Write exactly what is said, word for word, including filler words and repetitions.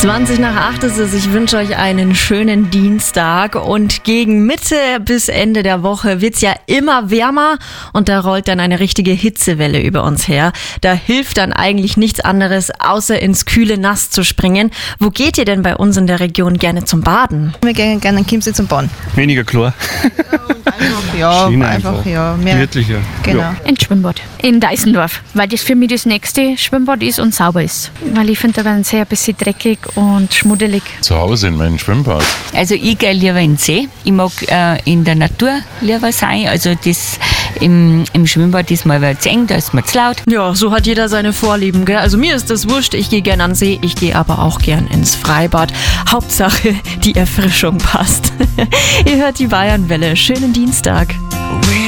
zwanzig nach acht ist es. Ich wünsche euch einen schönen Dienstag. Und gegen Mitte bis Ende der Woche wird's ja immer wärmer und da rollt dann eine richtige Hitzewelle über uns her. Da hilft dann eigentlich nichts anderes, außer ins kühle Nass zu springen. Wo geht ihr denn bei uns in der Region gerne zum Baden? Wir gehen gerne in Chiemsee zum Baden. Weniger Chlor. Ja, Schiene einfach, einfach. ja, mehr. Gemütlicher. Genau. Ja. Ins Schwimmbad in Deißendorf, weil das für mich das nächste Schwimmbad ist und sauber ist. Weil ich finde, da werden sie ein bisschen dreckig und schmuddelig. Zu Hause in meinem Schwimmbad. Also ich gehe lieber in den See. Ich mag äh, in der Natur lieber sein. Also das im, im Schwimmbad ist mal zu eng, da ist mir zu laut. Ja, so hat jeder seine Vorlieben, gell? Also mir ist das wurscht, ich gehe gern an den See, ich gehe aber auch gern ins Freibad. Hauptsache, die Erfrischung passt. Ihr hört die Bayernwelle. Schönen Dienstag.